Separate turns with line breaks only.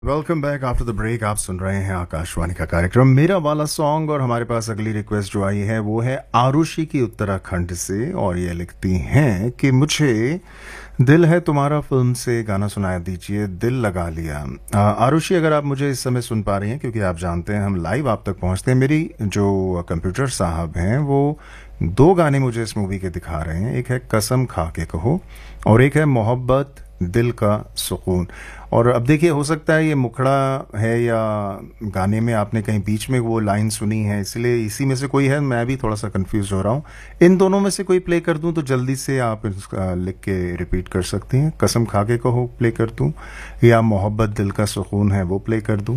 Welcome back after the break. आप सुन रहे हैं आकाशवाणी का कार्यक्रम मेरा वाला सॉन्ग और हमारे पास अगली रिक्वेस्ट जो आई है वो है आरुषि की उत्तराखंड से और ये लिखती हैं कि मुझे दिल है तुम्हारा फिल्म से गाना सुनाया दीजिए, दिल लगा लिया। आरुषि, अगर आप मुझे इस समय सुन पा रही हैं, क्योंकि आप जानते हैं हम लाइव आप तक पहुंचते हैं, मेरी जो कंप्यूटर साहब हैं वो दो गाने मुझे इस मूवी के दिखा रहे हैं। एक है कसम खा के कहो और एक है मोहब्बत दिल का सुकून। और अब देखिए, हो सकता है ये मुखड़ा है या गाने में आपने कहीं बीच में वो लाइन सुनी है, इसलिए इसी में से कोई है। मैं भी थोड़ा सा कंफ्यूज हो रहा हूँ। इन दोनों में से कोई प्ले कर दूं तो जल्दी से आप इसका लिख के रिपीट कर सकती हैं। कसम खा के कहो प्ले कर दूं या मोहब्बत दिल का सुकून है वो प्ले कर दूं।